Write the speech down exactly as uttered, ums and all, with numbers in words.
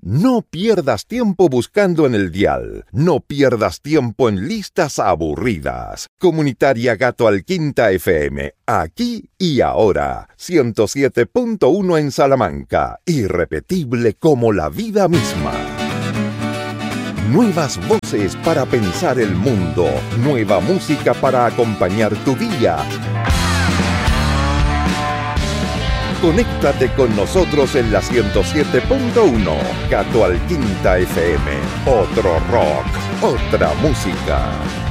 No pierdas tiempo buscando en el dial. No pierdas tiempo en listas aburridas. Comunitaria Gato Alquinta F M. Aquí y ahora. ciento siete punto uno en Salamanca. Irrepetible como la vida misma. Nuevas voces para pensar el mundo. Nueva música para acompañar tu día. Conéctate con nosotros en la ciento siete punto uno. Gato Alquinta F M. Otro rock, otra música.